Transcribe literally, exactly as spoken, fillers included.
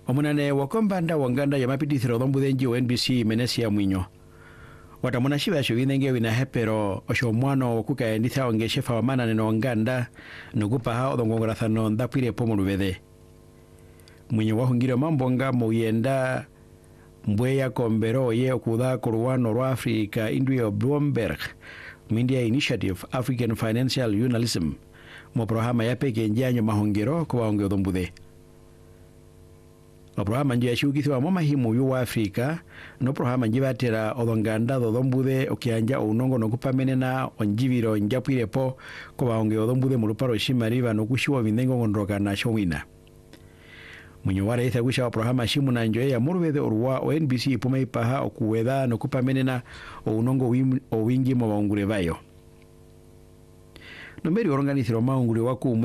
Omunane wakombanda wanganda ya mapitithiro dhombudenji wa N B C Menesia Mwinyo. Watamona shiba shubinenge wina hepero osho mwano kukaenditha ongeshefa wamana neno nganda nukupaha odongongorathano ndapwire pomo lubede. Mwinyo wahungiro mambonga muyenda mbweya kombero ye okuda kuruwano rwa Afrika Indrio Bloomberg Media Initiative African Financial Journalism mo programa ya peke njanyo mahongero kwa onge odhombude. O programa nje yashugithwa mo mahimu yu wa Afrika no programa nje batera odonganda odhombude okianja unongo no kupamenena onjibiro njapwirepo kwa onge odhombude mu luparo shimariba no kushiwa binengo ngondroka na showina. Mwinyo wale itha kusha wa programa shimu na njoe ya murubede orwa o N B C ipuma ipaha okuweda no kupamenena o unongo wim, o wingi mo waungure bayo. Nomberi oronganithiro maungure waku